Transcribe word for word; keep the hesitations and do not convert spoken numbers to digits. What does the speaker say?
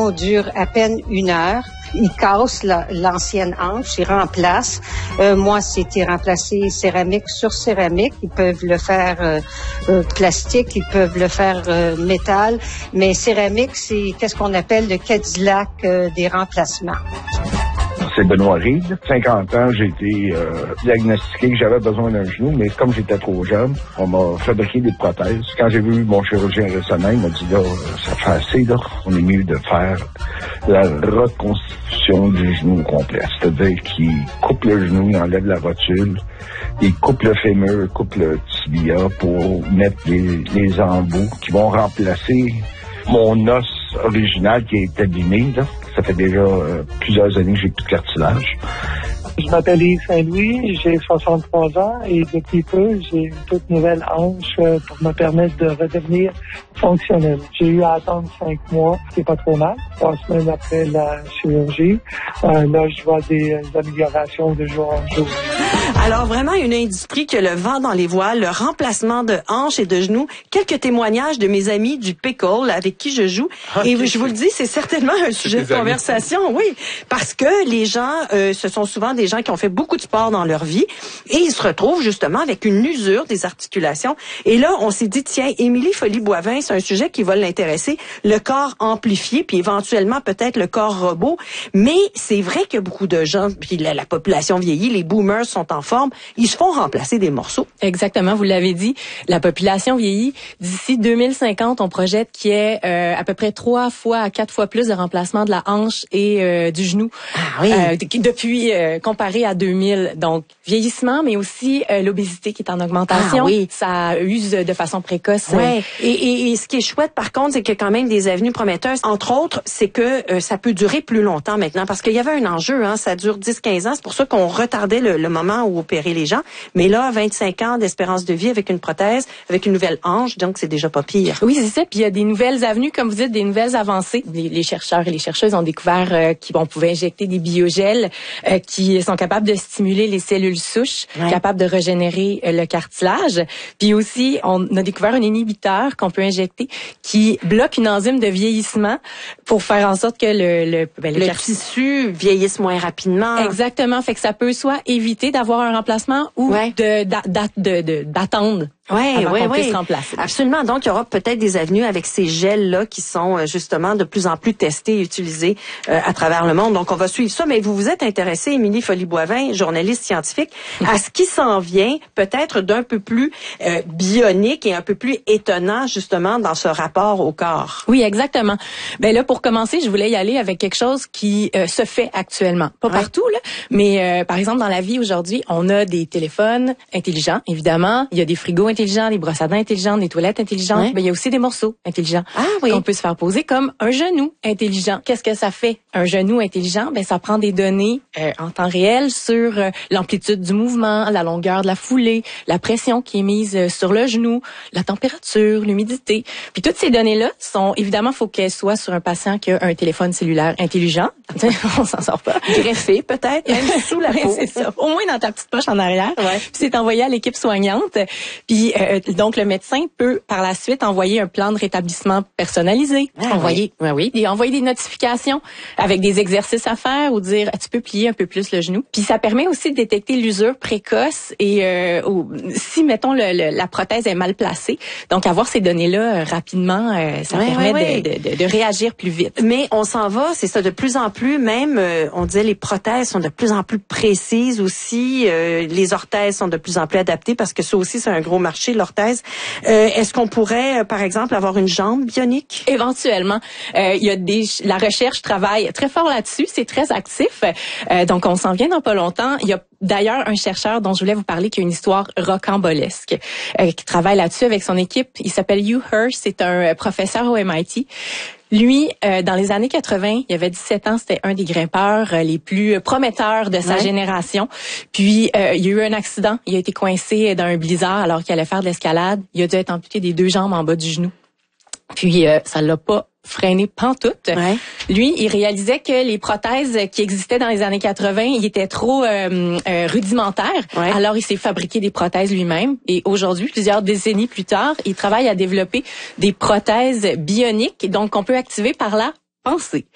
l'opération dure à peine une heure. Ils cassent la, l'ancienne hanche, ils remplacent. Euh, moi, c'était remplacé céramique sur céramique. Ils peuvent le faire euh, euh, plastique, ils peuvent le faire euh, métal. Mais céramique, c'est qu'est-ce qu'on appelle le Cadillac euh, des remplacements. C'est Benoît Reed. cinquante ans, j'ai été euh, diagnostiqué que j'avais besoin d'un genou, mais comme j'étais trop jeune, on m'a fabriqué des prothèses. Quand j'ai vu mon chirurgien récemment, il m'a dit, là, ça fait assez, là, on est mieux de faire la reconstitution du genou au complet. C'est-à-dire qu'il coupe le genou, il enlève la rotule, il coupe le fémur, il coupe le tibia pour mettre les, les embouts qui vont remplacer mon os original qui est abîmé, là. Ça fait déjà euh, plusieurs années que j'ai plus de cartilage. Je m'appelle Yves Saint-Louis, j'ai soixante-trois ans et depuis peu, j'ai une toute nouvelle hanche pour me permettre de redevenir fonctionnel. J'ai eu à attendre cinq mois, c'est pas trop mal. Trois semaines après la chirurgie, euh, là, je vois des, des améliorations de jour en jour. Alors vraiment une industrie qui a le vent dans les voiles, le remplacement de hanches et de genoux. Quelques témoignages de mes amis du pickle avec qui je joue. Okay. Et je vous le dis, c'est certainement un sujet de conversation, oui, parce que les gens, euh, ce sont souvent des gens qui ont fait beaucoup de sport dans leur vie et ils se retrouvent justement avec une usure des articulations. Et là, on s'est dit, tiens, Émilie Folly-Boivin, c'est un sujet qui va l'intéresser, le corps amplifié, puis éventuellement peut-être le corps robot. Mais c'est vrai que beaucoup de gens, puis la, la population vieillit, les boomers sont en forme, ils se font remplacer des morceaux. Exactement, vous l'avez dit, la population vieillit. D'ici deux mille cinquante, on projette qu'il y ait euh, à peu près trois fois à quatre fois plus de remplacement de la hanche et euh, du genou. Ah oui. Euh, depuis euh, comparé à deux mille. Donc, vieillissement, mais aussi euh, l'obésité qui est en augmentation. Ah oui. Ça use de façon précoce. Ouais. Et, et, et ce qui est chouette, par contre, c'est qu'il y a quand même des avenues prometteuses. Entre autres, c'est que euh, ça peut durer plus longtemps maintenant, parce qu'il y avait un enjeu, hein, ça dure dix à quinze ans. C'est pour ça qu'on retardait le, le moment où opérer les gens. Mais là, vingt-cinq ans d'espérance de vie avec une prothèse, avec une nouvelle hanche, donc c'est déjà pas pire. Oui, c'est ça. Puis il y a des nouvelles avenues, comme vous dites, des nouvelles avancées. Les, les chercheurs et les chercheuses ont découvert euh, qu'on pouvait injecter des biogels euh, qui sont capables de stimuler les cellules souches, ouais. capables de régénérer euh, le cartilage. Puis aussi, on a découvert un inhibiteur qu'on peut injecter qui bloque une enzyme de vieillissement pour faire en sorte que le le, ben, le, le cart... tissu vieillisse moins rapidement. Exactement. Fait que ça peut soit éviter d'avoir un remplacement ou ouais. de, d'a, de, de, d'attendre. Oui, oui, oui. Remplacer. Absolument. Donc, il y aura peut-être des avenues avec ces gels-là qui sont justement de plus en plus testés et utilisés euh, à travers le monde. Donc, on va suivre ça. Mais vous vous êtes intéressée, Émilie Folly-Boivin, journaliste scientifique, à ce qui s'en vient peut-être d'un peu plus euh, bionique et un peu plus étonnant justement dans ce rapport au corps. Oui, exactement. Ben là, pour commencer, je voulais y aller avec quelque chose qui euh, se fait actuellement. Pas ouais. partout, là, mais euh, par exemple, dans la vie aujourd'hui, on a des téléphones intelligents, évidemment. Il y a des frigos intelligents, des brosses à dents intelligentes, des toilettes intelligentes. Ouais. Ben, il y a aussi des morceaux intelligents ah, oui. qu'on peut se faire poser comme un genou intelligent. Qu'est-ce que ça fait, un genou intelligent? Ben, ça prend des données euh, en temps réel sur euh, l'amplitude du mouvement, la longueur de la foulée, la pression qui est mise euh, sur le genou, la température, l'humidité. Puis toutes ces données-là sont, évidemment, faut qu'elles soient sur un patient qui a un téléphone cellulaire intelligent. On s'en sort pas. Greffé, peut-être, même sous la peau. C'est ça. Au moins dans ta petite poche en arrière. Ouais. Puis c'est envoyé à l'équipe soignante. Puis euh, donc le médecin peut par la suite envoyer un plan de rétablissement personnalisé. Ah, envoyer, oui. oui, et envoyer des notifications avec des exercices à faire ou dire tu peux plier un peu plus le genou. Puis ça permet aussi de détecter l'usure précoce et euh, ou, si mettons le, le, la prothèse est mal placée. Donc avoir ces données-là euh, rapidement, euh, ça oui, permet oui, oui. De, de, de réagir plus vite. Mais on s'en va, c'est ça, de plus en plus. Même, euh, on disait les prothèses sont de plus en plus précises aussi. Euh, les orthèses sont de plus en plus adaptées parce que ça aussi c'est un gros marché, l'orthèse. Euh, est-ce qu'on pourrait, euh, par exemple, avoir une jambe bionique? Éventuellement. Euh, il y a des, la recherche travaille très fort là-dessus, c'est très actif. Euh, donc, on s'en vient dans pas longtemps. Il y a d'ailleurs un chercheur dont je voulais vous parler qui a une histoire rocambolesque, euh, qui travaille là-dessus avec son équipe. Il s'appelle Hugh Hirsch, c'est un professeur au M I T. Lui, euh, dans les années quatre-vingts, il avait dix-sept ans, c'était un des grimpeurs euh, les plus prometteurs de sa ouais. génération. Puis, euh, il y a eu un accident. Il a été coincé dans un blizzard alors qu'il allait faire de l'escalade. Il a dû être amputé des deux jambes en bas du genou. Puis, euh, ça l'a pas freiné pantoute. Ouais. Lui, il réalisait que les prothèses qui existaient dans les années quatre-vingts, ils étaient trop euh, euh, rudimentaires. Ouais. Alors, il s'est fabriqué des prothèses lui-même. Et aujourd'hui, plusieurs décennies plus tard, il travaille à développer des prothèses bioniques, donc qu'on peut activer par la pensée.